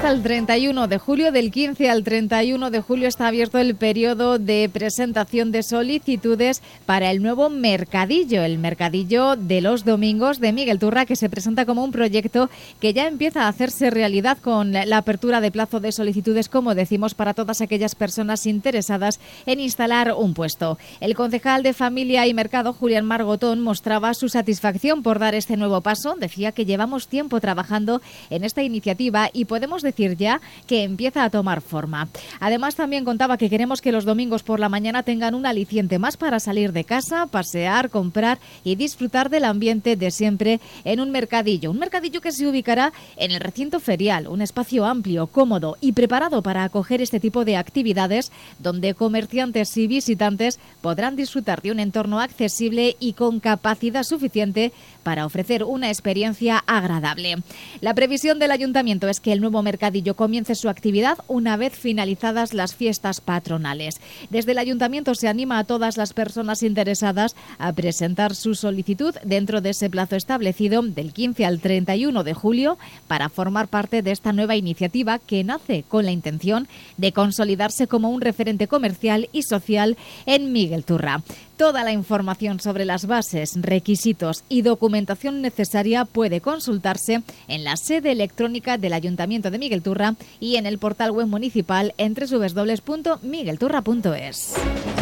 hasta el 31 de julio. Del 15 al 31 de julio está abierto el periodo de presentación de solicitudes para el nuevo mercadillo, el mercadillo de los domingos de Miguel Turra, que se presenta como un proyecto que ya empieza a hacerse realidad con la apertura de plazo de solicitudes, como decimos, para todas aquellas personas interesadas en instalar un puesto. El concejal de Familia y Mercado, Julián Margotón, mostraba su satisfacción por dar este nuevo paso. Decía que llevamos tiempo trabajando en esta iniciativa y podemos decir ya que empieza a tomar forma. Además, también contaba que queremos que los domingos por la mañana tengan un aliciente más para salir de casa, pasear, comprar y disfrutar del ambiente de siempre en un mercadillo. Un mercadillo que se ubicará en el recinto ferial, un espacio amplio, cómodo y preparado para acoger este tipo de actividades, donde comerciantes y visitantes podrán disfrutar de un entorno accesible y con capacidad suficiente para ofrecer una experiencia agradable. La previsión del Ayuntamiento es que el nuevo mercadillo comience su actividad una vez finalizadas las fiestas patronales. Desde el Ayuntamiento se anima a todas las personas interesadas a presentar su solicitud dentro de ese plazo establecido del 15 al 31 de julio para formar parte de esta nueva iniciativa que nace con la intención de consolidarse como un referente comercial y social en Miguel Turra. Toda la información sobre las bases, requisitos y documentación necesaria puede consultarse en la sede electrónica del Ayuntamiento de Miguel Turra y en el portal web municipal en www.miguelturra.es.